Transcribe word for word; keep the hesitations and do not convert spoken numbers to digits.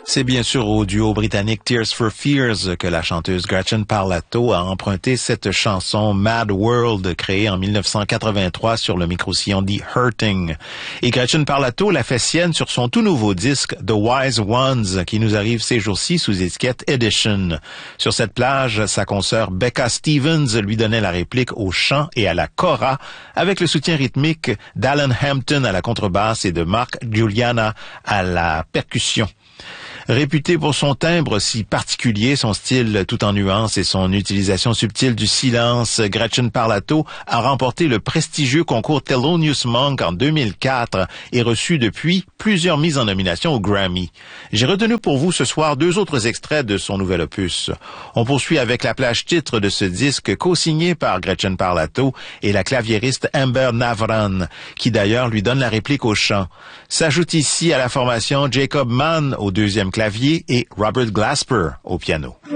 C'est bien sûr au duo britannique Tears for Fears que la chanteuse Gretchen Parlato a emprunté cette chanson Mad World créée en dix-neuf cent quatre-vingt-trois sur le micro-sillon The Hurting. Et Gretchen Parlato l'a fait sienne sur son tout nouveau disque The Wise Ones qui nous arrive ces jours-ci sous étiquette Edition. Sur cette plage, sa consoeur Becca Stevens lui donnait la réplique au chant et à la kora avec le soutien rythmique d'Alan Hampton à la contrebasse et de Mark Juliana à la percussion. Réputé pour son timbre si particulier, son style tout en nuances et son utilisation subtile du silence, Gretchen Parlato a remporté le prestigieux concours Thelonious Monk en deux mille quatre et reçu depuis plusieurs mises en nomination au Grammy. J'ai retenu pour vous ce soir deux autres extraits de son nouvel opus. On poursuit avec la plage titre de ce disque co-signé par Gretchen Parlato et la claviériste Amber Navran, qui d'ailleurs lui donne la réplique au chant. S'ajoute ici à la formation Jacob Mann au deuxième clavier et Robert Glasper au piano.